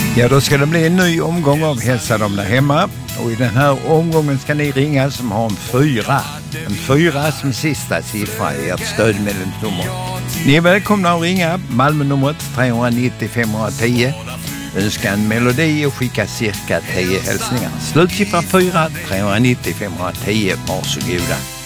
Ja, då ska det bli en ny omgång av Hälsa dem där hemma. Och i den här omgången ska ni ringa som har en 4. En 4 som sista siffra i ert stödmedlemsnummer. Ni är välkomna att ringa Malmö-numret 390 510. Önska en melodi och skicka cirka 10 hälsningar. Slutsiffra 4, 390 510. Varsågoda.